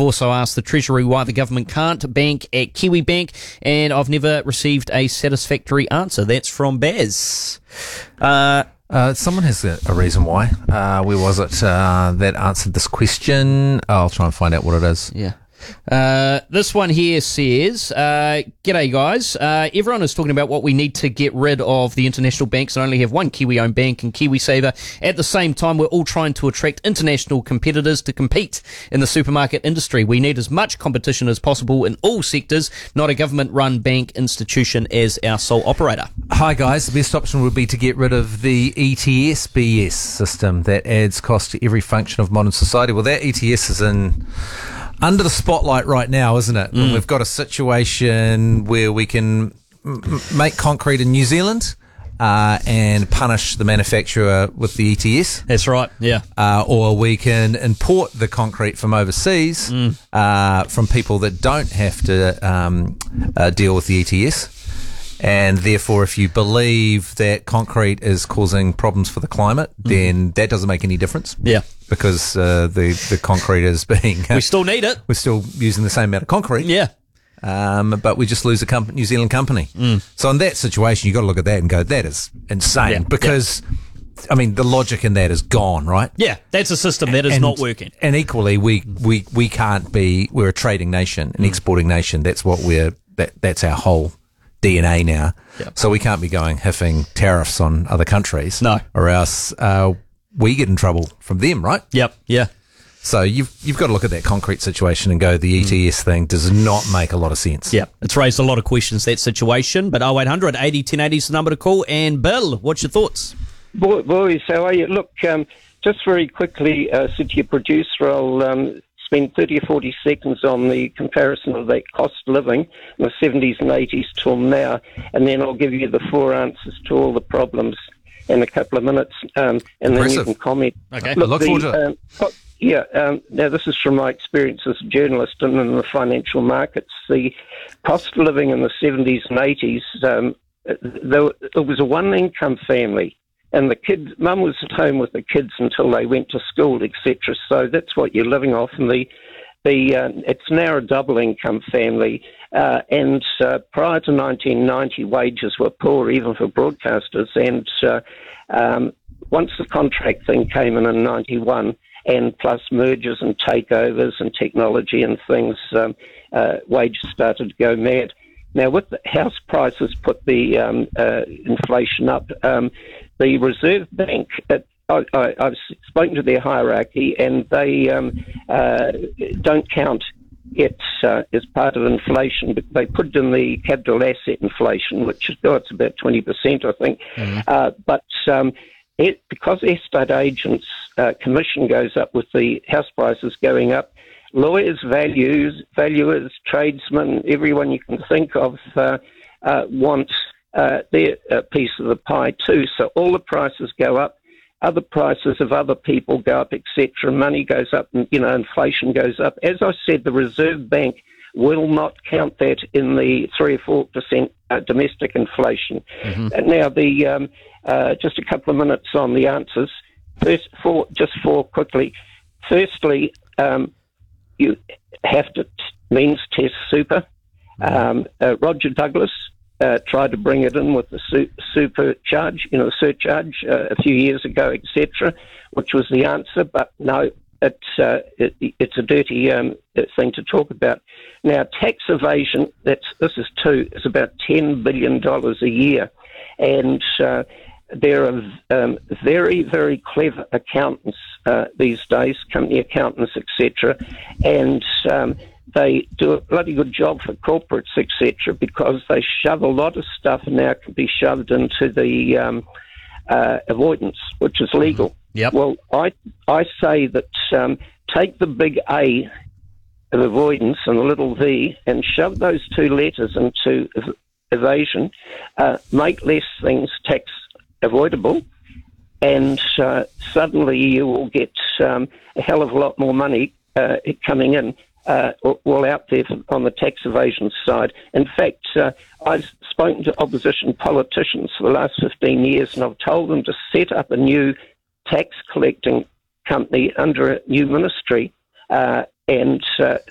also asked the Treasury why the government can't bank at Kiwi Bank, and I've never received a satisfactory answer. That's from Baz. Someone has a reason why. Where was it that answered this question? I'll try and find out what it is. Yeah. This one here says, g'day guys, everyone is talking about what we need to get rid of the international banks and only have one Kiwi-owned bank and KiwiSaver. At the same time, we're all trying to attract international competitors to compete in the supermarket industry. We need as much competition as possible in all sectors, not a government-run bank institution as our sole operator. Hi guys, the best option would be to get rid of the ETS BS system that adds cost to every function of modern society. Well, that ETS is under the spotlight right now, isn't it? And we've got a situation where we can make concrete in New Zealand and punish the manufacturer with the ETS. That's right, yeah. Or we can import the concrete from overseas from people that don't have to deal with the ETS. And therefore, if you believe that concrete is causing problems for the climate, then that doesn't make any difference. Yeah. Because the concrete is being... we still need it. We're still using the same amount of concrete. Yeah. But we just lose a New Zealand company. So in that situation, you've got to look at that and go, that is insane. Yeah. Because, I mean, the logic in that is gone, right? Yeah, that's a system that is not working. And equally, we can't be... We're a trading nation, an exporting nation. That's what that's our whole DNA now. Yep. So we can't be going hiffing tariffs on other countries. No. Or else we get in trouble from them, right? Yep, yeah. So you've got to look at that concrete situation and go, the ETS thing does not make a lot of sense. Yeah, it's raised a lot of questions, that situation. But 0800 80 1080 is the number to call. And Bill, what's your thoughts? Boys, how are you? Look, just very quickly, City Producer, I'll spend 30 or 40 seconds on the comparison of the cost of living in the 70s and 80s till now, and then I'll give you the 4 answers to all the problems in a couple of minutes, and then you can comment. Okay, look forward to it. Now this is from my experience as a journalist and in the financial markets. The cost of living in the 70s and 80s, there was a one-income family, and the mum was at home with the kids until they went to school, etc. So that's what you're living off. And it's now a double-income family. And prior to 1990, wages were poor, even for broadcasters. And once the contract thing came in 91, and plus mergers and takeovers and technology and things, wages started to go mad. Now, with the house prices put the inflation up, the Reserve Bank, I've spoken to their hierarchy, and they don't count it as part of inflation, but they put it in the capital asset inflation, which is it's about 20%, I think. But because estate agents' commission goes up with the house prices going up, lawyers, valuers, tradesmen, everyone you can think of want their piece of the pie too. So all the prices go up, other prices of other people go up, etc. Money goes up, and inflation goes up. As I said, the Reserve Bank will not count that in the 3 or 4% domestic inflation. And now just a couple of minutes on the answers. First, four quickly. Firstly, you have to means test super. Roger Douglas tried to bring it in with the surcharge a few years ago, etc., which was the answer. But no, it's a dirty thing to talk about. Now, tax evasion, this is about $10 billion a year, and there are very, very clever accountants these days, company accountants, etc., and they do a bloody good job for corporates, etc., because they shove a lot of stuff now can be shoved into the avoidance, which is legal. Yep. Well, I say that take the big A of avoidance and the little V and shove those 2 letters into evasion, make less things tax avoidable, and suddenly you will get a hell of a lot more money coming in all out there on the tax evasion side. In fact, I've spoken to opposition politicians for the last 15 years, and I've told them to set up a new tax collecting company under a new ministry and